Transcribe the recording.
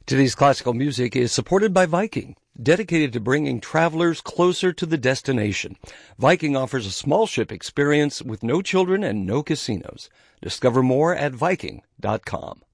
Today's classical music is supported by Viking, dedicated to bringing travelers closer to the destination. Viking offers a small ship experience with no children and no casinos. Discover more at Viking.com.